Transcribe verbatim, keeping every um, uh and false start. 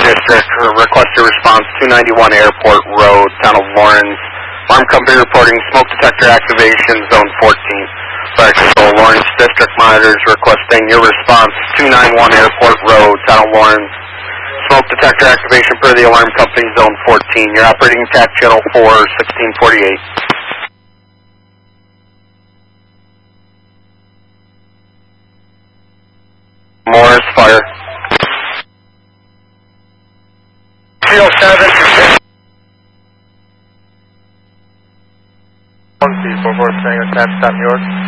District, request a response, two ninety-one Airport Road, Town of Lawrence. Alarm company reporting smoke detector activation, zone fourteen. Fire Control, Lawrence District monitors requesting your response, two ninety-one Airport Road, Town of Lawrence. Smoke detector activation per the alarm company, zone fourteen. You're operating T A C channel four, sixteen forty-eight. Morris, fire. three oh seven. one people, four saying attached, New York.